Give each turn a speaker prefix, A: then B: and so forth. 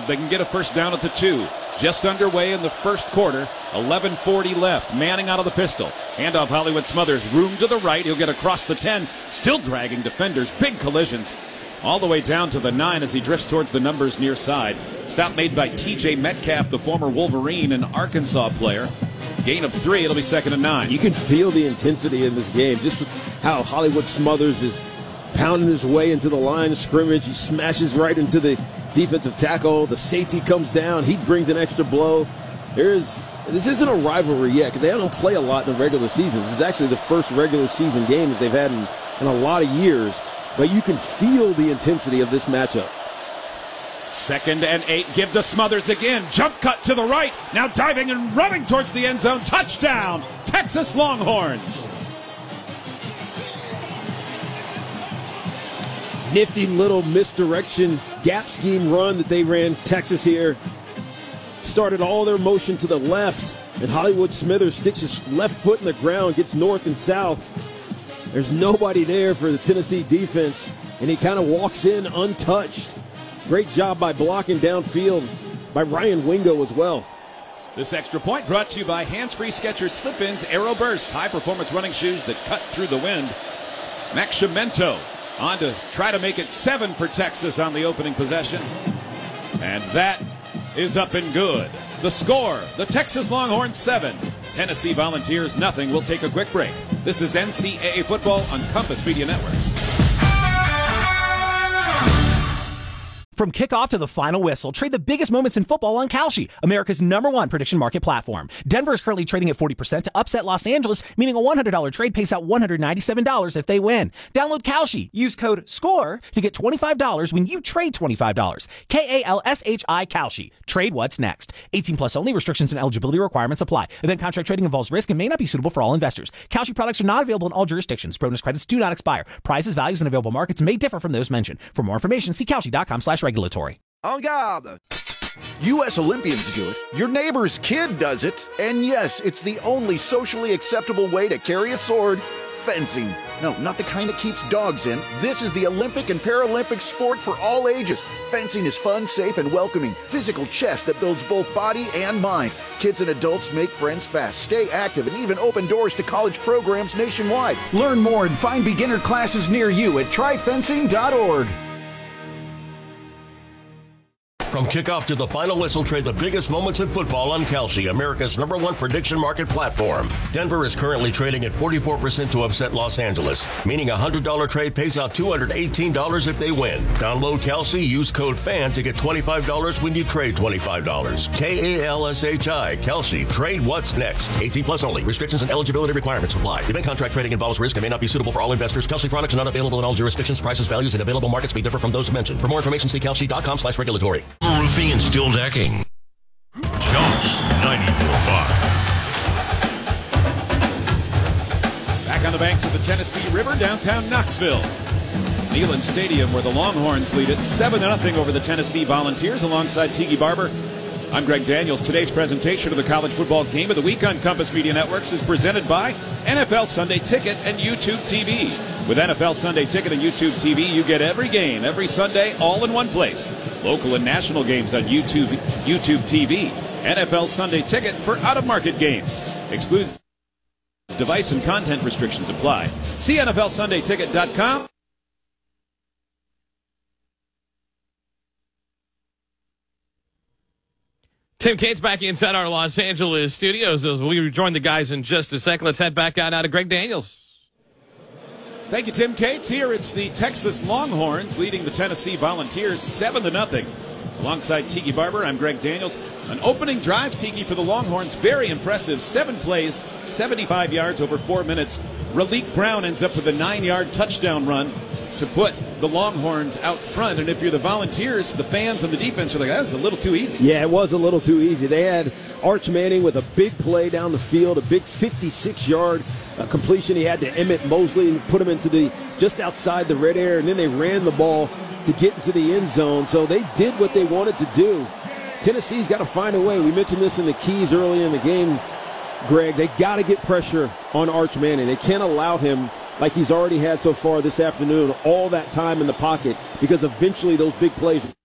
A: they can get a first down at the 2. Just underway in the first quarter. 11:40 left. Manning out of the pistol. Handoff Hollywood Smothers. Room to the right. He'll get across the 10. Still dragging defenders. Big collisions. All the way down to the 9 as he drifts towards the numbers near side. Stop made by T.J. Metcalf, the former Wolverine and Arkansas player. Gain of 3. It'll be 2nd and 9.
B: You can feel the intensity in this game. Just how Hollywood Smothers is pounding his way into the line of scrimmage. He smashes right into the defensive tackle. The safety comes down. He brings an extra blow. This isn't a rivalry yet because they don't play a lot in the regular season. This is actually the first regular season game that they've had in a lot of years. But you can feel the intensity of this matchup.
A: 2nd and 8. Give to Smothers again. Jump cut to the right. Now diving and running towards the end zone. Touchdown, Texas Longhorns.
B: Nifty little misdirection gap scheme run that they ran. Texas here started all their motion to the left, and Hollywood Smothers sticks his left foot in the ground, gets north and south. There's nobody there for the Tennessee defense, and he kind of walks in untouched. Great job by blocking downfield by Ryan Wingo as well.
A: This extra point brought to you by Hands-Free Skechers Slip-Ins Aero Burst, high-performance running shoes that cut through the wind. Max Cimento on to try to make it 7 for Texas on the opening possession. And that is up and good. The score, the Texas Longhorns 7, Tennessee Volunteers nothing. We'll take a quick break. This is NCAA football on Compass Media Networks.
C: From kickoff to the final whistle, trade the biggest moments in football on Kalshi, America's #1 prediction market platform. Denver is currently trading at 40% to upset Los Angeles, meaning a $100 trade pays out $197 if they win. Download Kalshi. Use code SCORE to get $25 when you trade $25. KALSHI Kalshi. Trade what's next. 18 plus only. Restrictions and eligibility requirements apply. Event contract trading involves risk and may not be suitable for all investors. Kalshi products are not available in all jurisdictions. Bonus credits do not expire. Prices, values, and available markets may differ from those mentioned. For more information, see Kalshi.com/regulatory.
D: En garde! U.S. Olympians do it, your neighbor's kid does it, and yes, it's the only socially acceptable way to carry a sword, fencing. No, not the kind that keeps dogs in. This is the Olympic and Paralympic sport for all ages. Fencing is fun, safe, and welcoming. Physical chess that builds both body and mind. Kids and adults make friends fast, stay active, and even open doors to college programs nationwide. Learn more and find beginner classes near you at tryfencing.org.
E: From kickoff to the final whistle, trade the biggest moments in football on Kalshi, America's #1 prediction market platform. Denver is currently trading at 44% to upset Los Angeles, meaning a $100 trade pays out $218 if they win. Download Kalshi, use code FAN to get $25 when you trade $25. KALSHI, Kalshi, trade what's next. 18 plus only. Restrictions and eligibility requirements apply. Event contract trading involves risk and may not be suitable for all investors. Kalshi products are not available in all jurisdictions. Prices, values, and available markets may differ from those mentioned. For more information, see Kalshi.com/regulatory.
F: Roofing and steel decking. Josh 94.5.
A: Back on the banks of the Tennessee River, downtown Knoxville. Neyland Stadium, where the Longhorns lead it 7-0 over the Tennessee Volunteers, alongside Tiki Barber. I'm Greg Daniels. Today's presentation of the College Football Game of the Week on Compass Media Networks is presented by NFL Sunday Ticket and YouTube TV. With NFL Sunday Ticket and YouTube TV, you get every game, every Sunday, all in one place. Local and national games on YouTube TV. NFL Sunday Ticket for out-of-market games. Excludes device and content restrictions apply. See NFLSundayTicket.com.
G: Tim Cates back inside our Los Angeles studios. We'll rejoin the guys in just a second. Let's head back out to Greg Daniels.
A: Thank you, Tim Cates. Here it's the Texas Longhorns leading the Tennessee Volunteers 7-0. Alongside Tiki Barber, I'm Greg Daniels. An opening drive, Tiki, for the Longhorns. Very impressive. 7 plays, 75 yards over 4 minutes. Raleek Brown ends up with a 9-yard touchdown run to put the Longhorns out front. And if you're the Volunteers, the fans and the defense are like, that's a little too easy.
B: Yeah, it was a little too easy. They had Arch Manning with a big play down the field, a big 56-yard completion. He had to Emmett Mosley and put him into the just outside the red area, and then they ran the ball to get into the end zone. So they did what they wanted to do. Tennessee's got to find a way. We mentioned this in the keys earlier in the game, Greg. They got to get pressure on Arch Manning. They can't allow him, like he's already had so far this afternoon, all that time in the pocket, because eventually those big plays